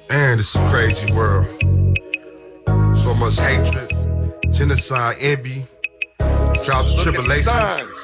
Man, this is a crazy world. So much hatred, genocide, envy, trials and tribulations.